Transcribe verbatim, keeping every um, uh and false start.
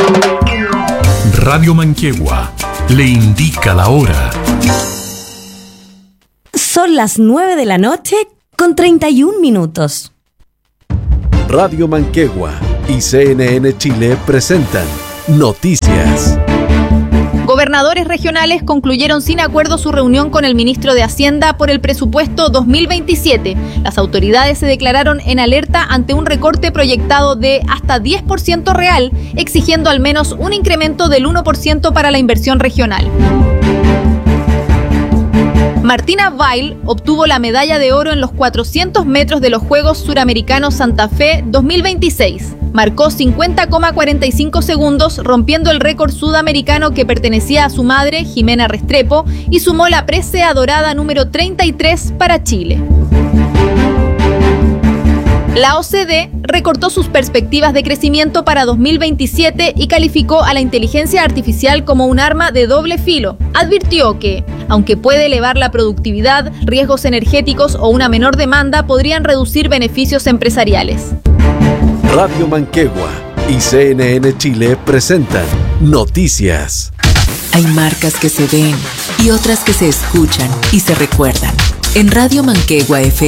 Radio Manquehue le indica la hora. Son las nueve de la noche con treinta y un minutos. Radio Manquehue y C N N Chile presentan Noticias. Gobernadores regionales concluyeron sin acuerdo su reunión con el ministro de Hacienda por el presupuesto dos mil veintisiete. Las autoridades se declararon en alerta ante un recorte proyectado de hasta diez por ciento real, exigiendo al menos un incremento del uno por ciento para la inversión regional. Martina Weil obtuvo la medalla de oro en los cuatrocientos metros de los Juegos Suramericanos Santa Fe dos mil veintiséis. Marcó cincuenta coma cuarenta y cinco segundos, rompiendo el récord sudamericano que pertenecía a su madre, Jimena Restrepo, y sumó la presea dorada número treinta y tres para Chile. La O C D recortó sus perspectivas de crecimiento para dos mil veintisiete y calificó a la inteligencia artificial como un arma de doble filo. Advirtió que, aunque puede elevar la productividad, riesgos energéticos o una menor demanda podrían reducir beneficios empresariales. Radio Manquehue y C N N Chile presentan Noticias. Hay marcas que se ven y otras que se escuchan y se recuerdan. En Radio Manquehue F